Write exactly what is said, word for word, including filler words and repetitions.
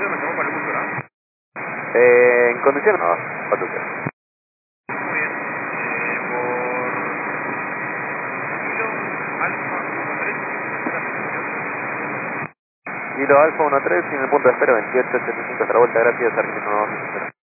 me llamó para el curso, ¿verdad? Eh, en condiciones no, Patuca. Muy bien. Eh, por kilo alfa uno tres, tercera posición. Kilo Alfa uno tres y en el punto de espera veintiocho ochenta y cinco hasta la vuelta, gracias, Argentino.